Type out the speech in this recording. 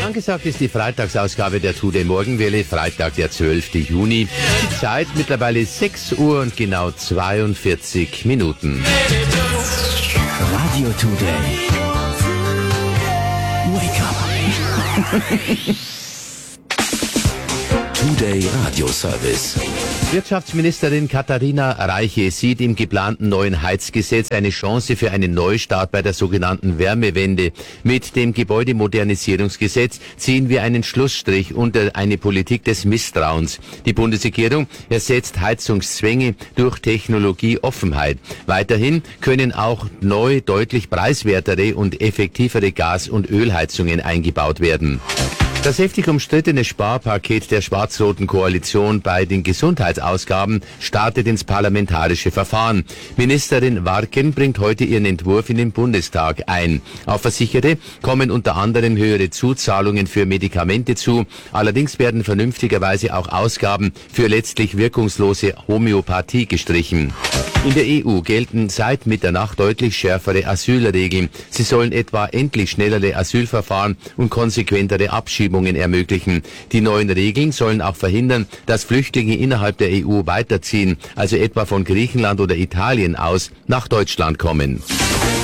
Angesagt ist die Freitagsausgabe der Today Morgenwelle, Freitag, der 12. Juni. Die Zeit mittlerweile 6 Uhr und genau 42 Minuten. Radio Today. Wake up. Today Radio Service. Wirtschaftsministerin Katharina Reiche sieht im geplanten neuen Heizgesetz eine Chance für einen Neustart bei der sogenannten Wärmewende. Mit dem Gebäudemodernisierungsgesetz ziehen wir einen Schlussstrich unter eine Politik des Misstrauens. Die Bundesregierung ersetzt Heizungszwänge durch Technologieoffenheit. Weiterhin können auch neu deutlich preiswertere und effektivere Gas- und Ölheizungen eingebaut werden. Das heftig umstrittene Sparpaket der schwarz-roten Koalition bei den Gesundheitsausgaben startet ins parlamentarische Verfahren. Ministerin Warken bringt heute ihren Entwurf in den Bundestag ein. Auf Versicherte kommen unter anderem höhere Zuzahlungen für Medikamente zu. Allerdings werden vernünftigerweise auch Ausgaben für letztlich wirkungslose Homöopathie gestrichen. In der EU gelten seit Mitternacht deutlich schärfere Asylregeln. Sie sollen etwa endlich schnellere Asylverfahren und konsequentere Abschiebungen ermöglichen. Die neuen Regeln sollen auch verhindern, dass Flüchtlinge innerhalb der EU weiterziehen, also etwa von Griechenland oder Italien aus nach Deutschland kommen.